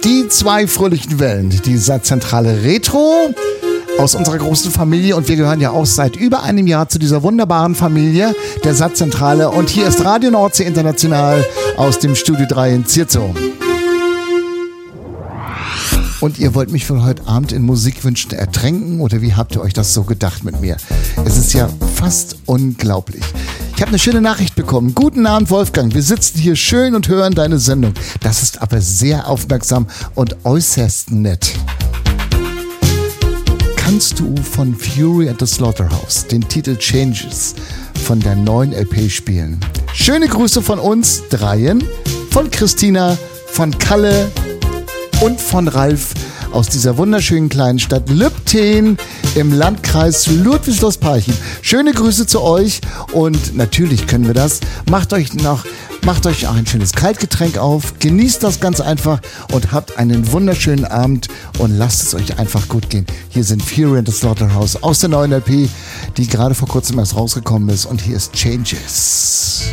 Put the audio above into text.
Die zwei fröhlichen Wellen, die Saatzentrale Retro aus unserer großen Familie, und wir gehören ja auch seit über einem Jahr zu dieser wunderbaren Familie der Saatzentrale, und hier ist Radio Nordsee International aus dem Studio 3 in Zierzo. Und ihr wollt mich für heute Abend in Musikwünschen ertränken, oder wie habt ihr euch das so gedacht mit mir? Es ist ja fast unglaublich. Ich habe eine schöne Nachricht bekommen. Guten Abend, Wolfgang. Wir sitzen hier schön und hören deine Sendung. Das ist aber sehr aufmerksam und äußerst nett. Kannst du von Fury at the Slaughterhouse den Titel Changes von der neuen LP spielen? Schöne Grüße von uns dreien, von Christina, von Kalle und von Ralf aus dieser wunderschönen kleinen Stadt Lübtheen im Landkreis Ludwigslust-Parchim. Schöne Grüße zu euch, und natürlich können wir das. Macht euch auch ein schönes Kaltgetränk auf, genießt das ganz einfach und habt einen wunderschönen Abend und lasst es euch einfach gut gehen. Hier sind Fury at the Slaughterhouse aus der neuen LP, die gerade vor kurzem erst rausgekommen ist, und hier ist Changes.